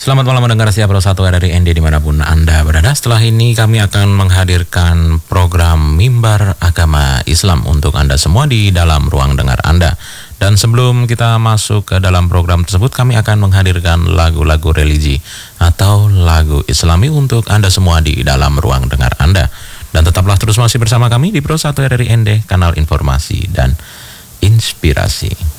Selamat malam mendengar siapa satu dari ND dimanapun Anda berada. Setelah ini kami akan menghadirkan program Mimbar Agama Islam untuk Anda semua di dalam ruang dengar Anda. Dan sebelum kita masuk ke dalam program tersebut, kami akan menghadirkan lagu-lagu religi atau lagu Islami untuk Anda semua di dalam ruang dengar Anda. Dan tetaplah terus masih bersama kami di Pro 1 RRI ND, kanal informasi dan inspirasi.